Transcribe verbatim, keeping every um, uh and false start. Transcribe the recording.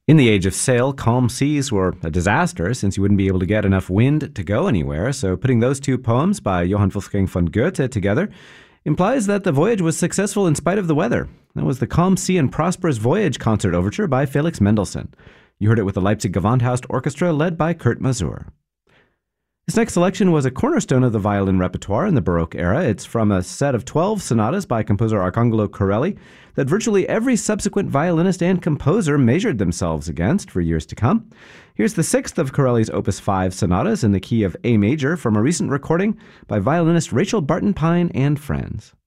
In the age of sail, calm seas were a disaster since you wouldn't be able to get enough wind to go anywhere, so putting those two poems by Johann Wolfgang von Goethe together implies that the voyage was successful in spite of the weather. That was the Calm Sea and Prosperous Voyage Concert Overture by Felix Mendelssohn. You heard it with the Leipzig Gewandhaus Orchestra led by Kurt Masur. This next selection was a cornerstone of the violin repertoire in the Baroque era. It's from a set of twelve sonatas by composer Arcangelo Corelli that virtually every subsequent violinist and composer measured themselves against for years to come. Here's the sixth of Corelli's Opus five sonatas in the key of A major from a recent recording by violinist Rachel Barton Pine and friends.